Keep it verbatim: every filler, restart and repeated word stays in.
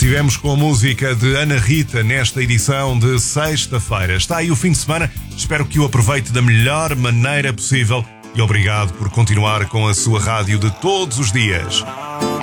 tivemos com a música de Ana Rita nesta edição de sexta-feira. Está aí o fim de semana, espero que o aproveite da melhor maneira possível e obrigado por continuar com a sua rádio de todos os dias.